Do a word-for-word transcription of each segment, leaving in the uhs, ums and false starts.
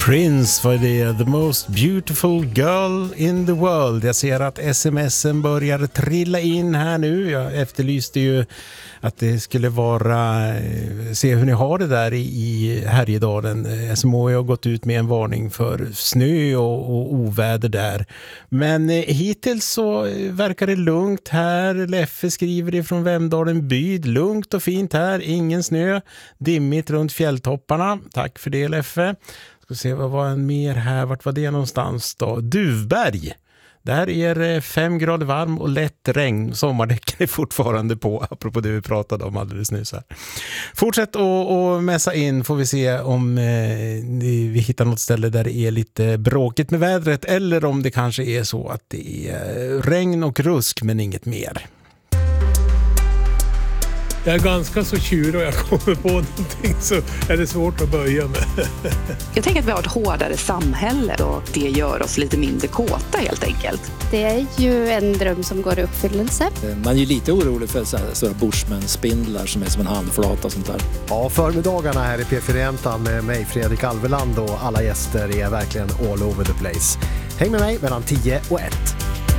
Prince var det, the most beautiful girl in the world. Jag ser att smsen börjar trilla in här nu. Jag efterlyste ju att det skulle vara, se hur ni har det där i Härjedalen. S M H har gått ut med en varning för snö och, och oväder där. Men hittills så verkar det lugnt här. Leffe skriver ifrån Vemdalen byd. Lugnt och fint här, ingen snö. Dimmigt runt fjälltopparna. Tack för det, Leffe. Ska se, vad var en mer här? Vart var det någonstans då? Duvberg. Där är fem grader varm och lätt regn. Sommardäcken är fortfarande på, apropå det vi pratade om alldeles nyss här. Fortsätt att mässa in, får vi se om eh, vi hittar något ställe där det är lite bråkigt med vädret, eller om det kanske är så att det är regn och rusk men inget mer. Jag är ganska så tjurig och jag kommer på någonting så är det svårt att böja med. Jag tänker att vi har ett hårdare samhälle och det gör oss lite mindre kåta helt enkelt. Det är ju en dröm som går i uppfyllelse. Man är ju lite orolig för sådana Bushman-spindlar som är som en handflata och sånt där. Ja, förmiddagarna här i P fyra med mig Fredrik Alveland och alla gäster är verkligen all over the place. Häng med mig mellan tio och ett.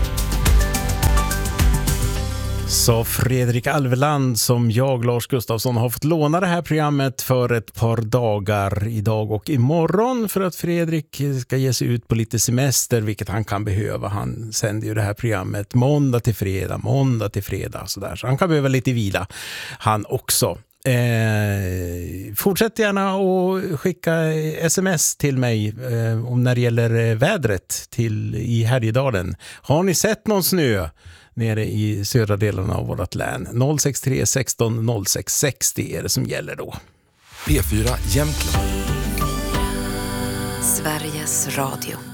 Så Fredrik Alveland, som jag, Lars Gustafsson, har fått låna det här programmet för ett par dagar idag och imorgon för att Fredrik ska ge sig ut på lite semester, vilket han kan behöva. Han sänder ju det här programmet måndag till fredag, måndag till fredag så där. Så han kan behöva lite vila, han också. Eh, fortsätt gärna och skicka sms till mig eh, om när det gäller vädret till, i Härjedalen. Har ni sett någon snö nere i södra delen av vårt län? noll sex tre sexton noll sex sextio är det som gäller då. P fyra Jämtland. Sveriges Radio.